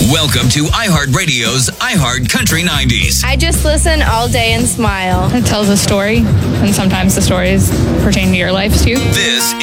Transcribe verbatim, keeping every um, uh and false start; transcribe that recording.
Welcome to iHeartRadio's iHeart Country nineties. I just listen all day and smile. It tells a story, and sometimes the stories pertain to your life, too. This